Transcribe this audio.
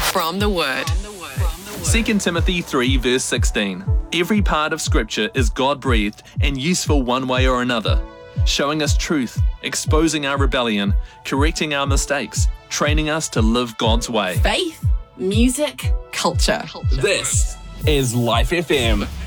from the Word. 2 Timothy 3 verse 16. Every part of Scripture is God-breathed and useful one way or another, showing us truth, exposing our rebellion, correcting our mistakes, training us to live God's way. Faith, music, culture. This is Life FM.